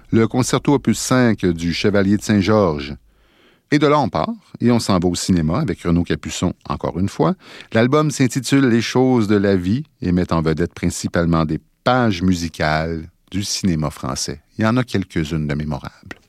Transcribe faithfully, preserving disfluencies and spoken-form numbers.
le concerto opus cinq du Chevalier de Saint-Georges. Et de là, on part, et on s'en va au cinéma avec Renaud Capuçon, encore une fois. L'album s'intitule Les choses de la vie et met en vedette principalement des pages musicales du cinéma français. Il y en a quelques-unes de mémorables.